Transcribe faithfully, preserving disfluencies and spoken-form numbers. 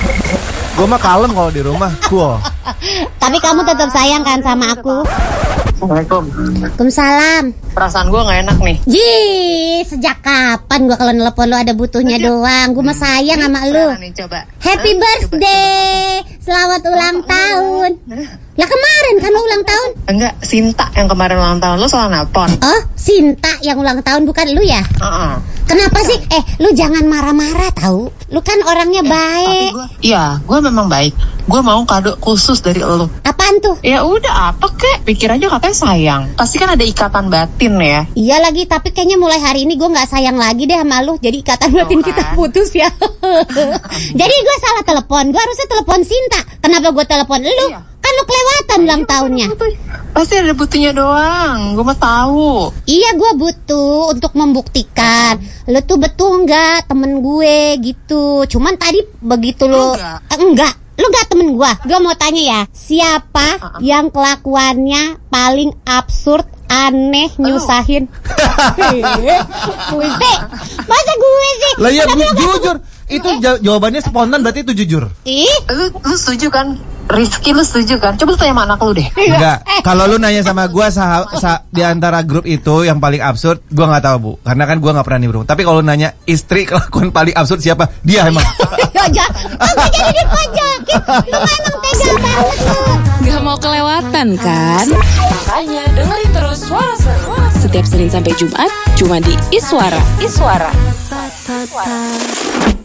Gue mah kalem kalau di rumah, cool. Tapi kamu tetap sayang kan sama aku? Assalamualaikum. Waalaikumsalam. Perasaan gue nggak enak nih. Jih, sejak kapan gue kalau nelpon lu ada butuhnya doang? Gue mah sayang sama lu. Nih, coba. Happy Hah? birthday, Coba, coba. selamat ulang tahun. Lah kemarin kan lu ulang tahun? Enggak, Sinta yang kemarin ulang tahun. Lo soal nelpon. Oh, Sinta yang ulang tahun bukan lu ya? Uh-uh. Kenapa sih? Eh, lu jangan marah-marah tahu. Lu kan orangnya Eh, baik. Tapi gue, iya, gue memang baik. Gue mau kado khusus dari lo. Apaan tuh? Ya udah, apa kek? Pikir aja katanya sayang. Pasti kan ada ikatan batin ya. Iya lagi, tapi kayaknya mulai hari ini gue nggak sayang lagi deh sama lu. Jadi ikatan batin kan? kita putus ya. Jadi gue salah telepon. Gue harusnya telepon Sinta. Kenapa gue telepon lu? Iya. Kan lu kelewatan ulang tahunnya. Pasti ada butuhnya doang. Gue mah tahu. Iya, gue butuh untuk membuktikan lu tuh betul nggak temen gue gitu. Cuman tadi begitu lu Enggak. Eh, enggak, lu nggak temen gue. Gue mau tanya ya, siapa Uh-uh. yang kelakuannya paling absurd, aneh, nyusahin? Gue sih, masa gue sih? Lah ya Kenapa lu nggak jujur. Itu ja- jawabannya spontan berarti itu jujur. Ih, Lu, lu setuju kan? Rizky lu setuju kan? Coba lu tanya sama anak lu deh. Enggak. Kalau lu nanya sama gua sah, sah, di antara grup itu yang paling absurd, gua nggak tahu, Bu. Karena kan gua nggak pernah nimbrung. Tapi kalau nanya istri kelakuan paling absurd siapa? Dia emang. ya jangan, sampai jadi dipajakin. Lu emang tega banget lu. Gak mau kelewatan kan? Makanya dengerin terus Suara Seru setiap Senin sampai Jumat cuma di Iswara. Iswara. Iswara.